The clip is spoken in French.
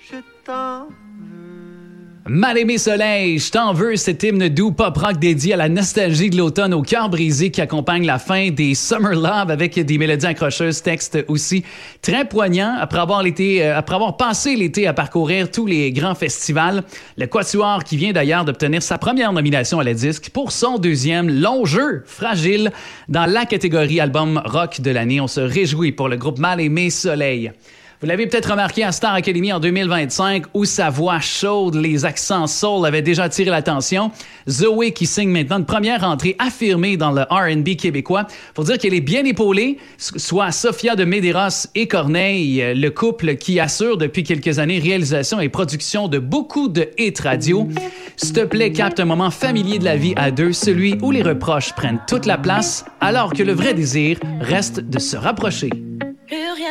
je t'en veux. Mal-aimé soleil, je t'en veux, cet hymne doux pop-rock dédié à la nostalgie de l'automne au cœur brisé qui accompagne la fin des Summer Love avec des mélodies accrocheuses, textes aussi très poignants. Après avoir passé l'été à parcourir tous les grands festivals, le Quatuor qui vient d'ailleurs d'obtenir sa première nomination à la disque pour son deuxième long jeu, Fragile, dans la catégorie album rock de l'année. On se réjouit pour le groupe Mal-aimé soleil. Vous l'avez peut-être remarqué à Star Academy en 2025 où sa voix chaude, les accents soul avaient déjà attiré l'attention. Zoé qui signe maintenant une première entrée affirmée dans le R&B québécois. Faut dire qu'elle est bien épaulée, soit Sophia de Medeiros et Corneille, le couple qui assure depuis quelques années réalisation et production de beaucoup de hits radio. S'il te plaît, capte un moment familier de la vie à deux, celui où les reproches prennent toute la place alors que le vrai désir reste de se rapprocher.